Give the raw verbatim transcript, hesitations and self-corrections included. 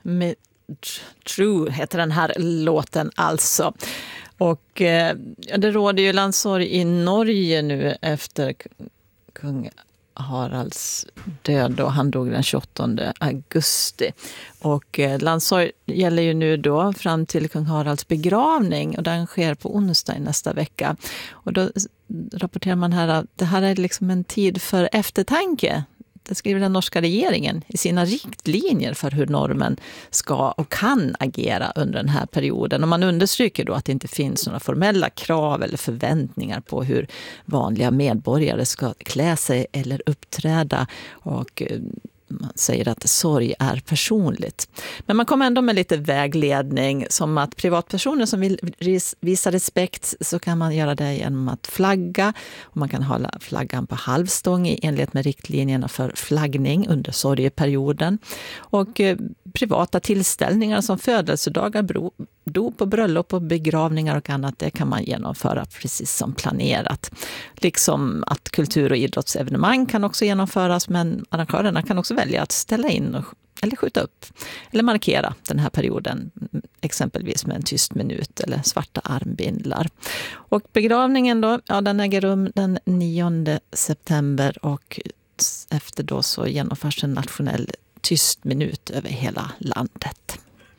med True heter den här låten alltså. Och eh, det råder ju landssorg i Norge nu efter kung Haralds död, och han dog den tjugoåttonde augusti. Och eh, landssorg gäller ju nu då fram till kung Haralds begravning, och den sker på onsdag i nästa vecka. Och då rapporterar man här att det här är liksom en tid för eftertanke. Det skriver den norska regeringen i sina riktlinjer för hur normen ska och kan agera under den här perioden. Och man understryker då att det inte finns några formella krav eller förväntningar på hur vanliga medborgare ska klä sig eller uppträda, och man säger att sorg är personligt. Men man kommer ändå med lite vägledning, som att privatpersoner som vill visa respekt, så kan man göra det genom att flagga. Och man kan hålla flaggan på halvstång i enlighet med riktlinjerna för flaggning under sorgeperioden. Och eh, privata tillställningar som födelsedagar, bro, dop och bröllop och begravningar och annat, det kan man genomföra precis som planerat. Liksom att kultur- och idrottsevenemang kan också genomföras, men arrangörerna kan också välja att ställa in och, eller skjuta upp eller markera den här perioden, exempelvis med en tyst minut eller svarta armbindlar. Och begravningen då, ja, den äger rum den nionde september, och efter då så genomförs en nationell tyst minut över hela landet.